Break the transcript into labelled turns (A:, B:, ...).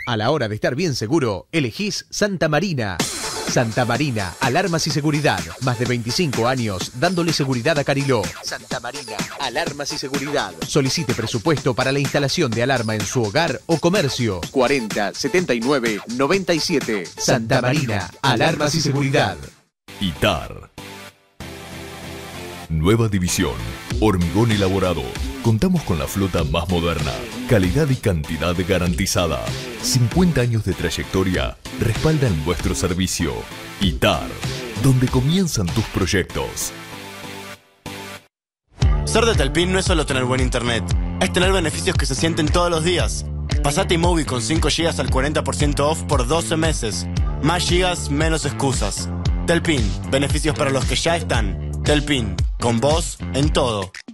A: A la hora de estar bien seguro, elegís Santa Marina. Santa Marina, alarmas y seguridad. Más de 25 años dándole seguridad a Cariló. Santa Marina, alarmas y seguridad. Solicite presupuesto para la instalación de alarma en su hogar o comercio. 40 79 97. Santa Marina, alarmas y seguridad.
B: ITAR. Nueva división. Hormigón elaborado. Contamos con la flota más moderna. Calidad y cantidad garantizada. 50 años de trayectoria respaldan nuestro servicio. ITAR, donde comienzan tus proyectos.
C: Ser de Telpin no es solo tener buen internet, es tener beneficios que se sienten todos los días. Pasate iMovie con 5 GB al 40% off por 12 meses. Más gigas, menos excusas. Telpin, beneficios para los que ya están. Telpin, con vos en todo.